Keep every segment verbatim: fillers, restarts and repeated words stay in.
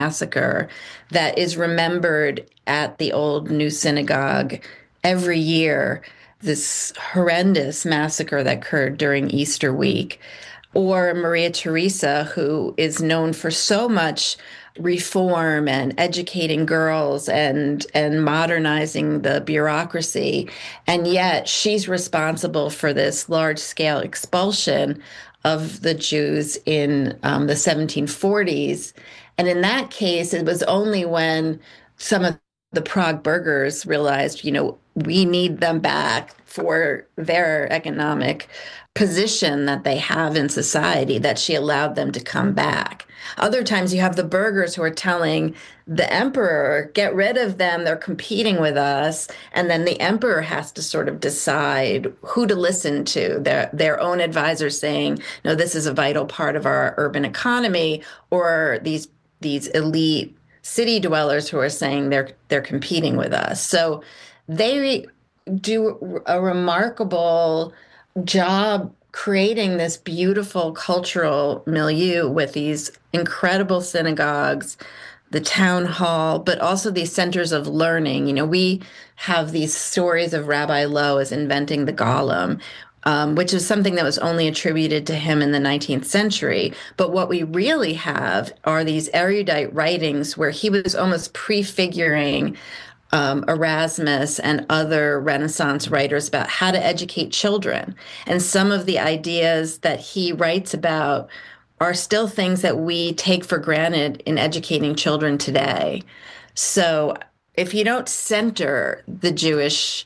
massacre that is remembered at the old New Synagogue every year, this horrendous massacre that occurred during Easter week. Or Maria Theresa, who is known for so much reform and educating girls and and modernizing the bureaucracy, and yet she's responsible for this large scale expulsion of the Jews in um, the seventeen forties. And in that case, it was only when some of the Prague burghers realized, you know, we need them back for their economic position that they have in society, that she allowed them to come back. Other times you have the burghers who are telling the emperor, get rid of them, they're competing with us. And then the emperor has to sort of decide who to listen to, their, their own advisors saying, no, this is a vital part of our urban economy, or these these elite city dwellers who are saying they're they're competing with us. So they do a remarkable job creating this beautiful cultural milieu with these incredible synagogues, the town hall, but also these centers of learning. You know, we have these stories of Rabbi Loew as inventing the golem, um, which is something that was only attributed to him in the nineteenth century. But what we really have are these erudite writings where he was almost prefiguring um, Erasmus and other Renaissance writers about how to educate children. And some of the ideas that he writes about are still things that we take for granted in educating children today. So if you don't center the Jewish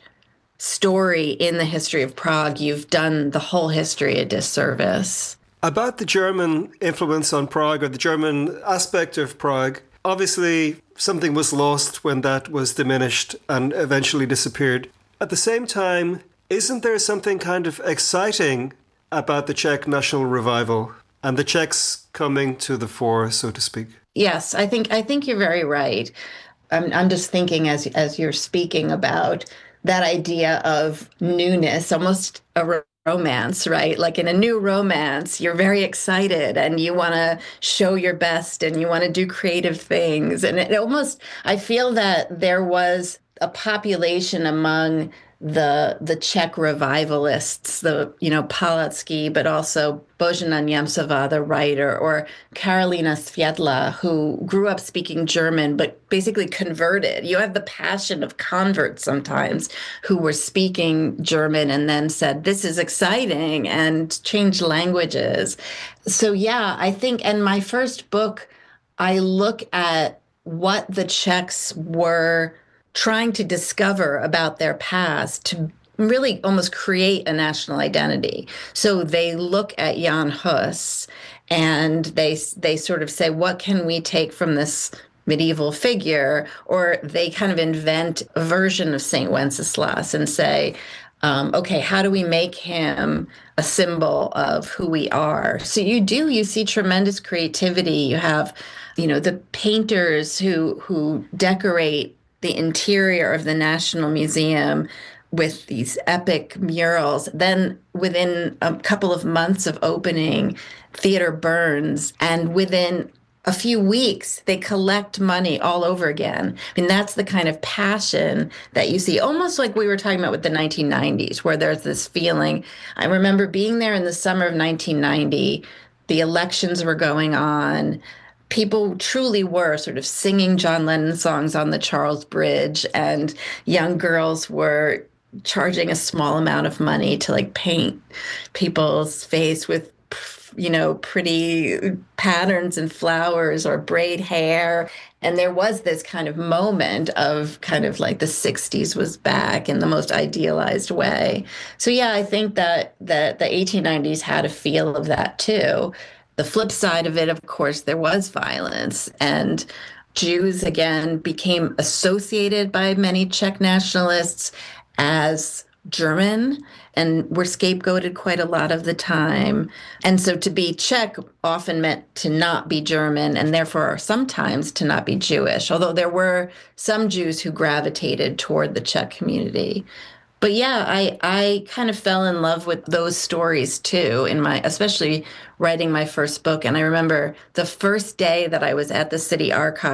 story in the history of Prague, you've done the whole history a disservice. About the German influence on Prague, or the German aspect of Prague, obviously something was lost when that was diminished and eventually disappeared. At the same time, isn't there something kind of exciting about the Czech national revival and the Czechs coming to the fore, so to speak? Yes, I think I think you're very right. I'm I'm just thinking as as you're speaking about that idea of newness, almost a ro- romance, right? Like in a new romance, you're very excited and you want to show your best and you want to do creative things. And it almost, I feel that there was a population among the the Czech revivalists, the, you know, Palacký, but also Božena Němcová, the writer, or Karolina Světla, who grew up speaking German, but basically converted. You have the passion of converts sometimes who were speaking German and then said, this is exciting, and changed languages. So, yeah, I think, and my first book, I look at what the Czechs were trying to discover about their past to really almost create a national identity. So they look at Jan Hus and they they sort of say, what can we take from this medieval figure? Or they kind of invent a version of Saint Wenceslas and say, um, okay, how do we make him a symbol of who we are? So you do, you see tremendous creativity. You have, you know, the painters who who decorate the interior of the National Museum with these epic murals. Then within a couple of months of opening, theater burns, and within a few weeks, they collect money all over again. I mean, that's the kind of passion that you see, almost like we were talking about with the nineteen nineties, where there's this feeling. I remember being there in the summer of nineteen ninety, the elections were going on. People truly were sort of singing John Lennon songs on the Charles Bridge, and young girls were charging a small amount of money to like paint people's face with, you know, pretty patterns and flowers or braid hair. And there was this kind of moment of kind of like the sixties was back in the most idealized way. So, yeah, I think that, that the eighteen nineties had a feel of that, too. The flip side of it, of course, there was violence, and Jews, again, became associated by many Czech nationalists as German and were scapegoated quite a lot of the time. And so to be Czech often meant to not be German, and therefore sometimes to not be Jewish, although there were some Jews who gravitated toward the Czech community. But yeah, I I kind of fell in love with those stories too in my especially writing my first book. And I remember the first day that I was at the city archive.